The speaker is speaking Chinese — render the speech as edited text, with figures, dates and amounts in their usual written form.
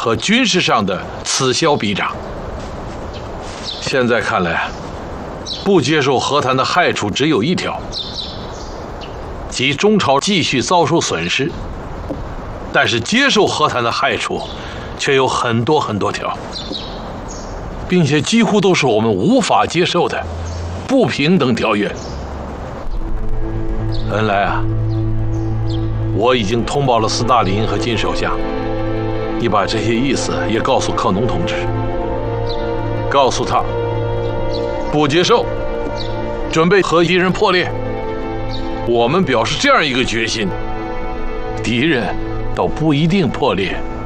和军事上的此消彼长。现在看来，不接受和谈的害处只有一条，即中朝继续遭受损失；但是接受和谈的害处却有很多很多条，并且几乎都是我们无法接受的不平等条约。恩来啊，我已经通报了斯大林和金首相，你把这些意思也告诉克农同志，告诉他不接受，准备和敌人破裂。我们表示这样一个决心，敌人倒不一定破裂。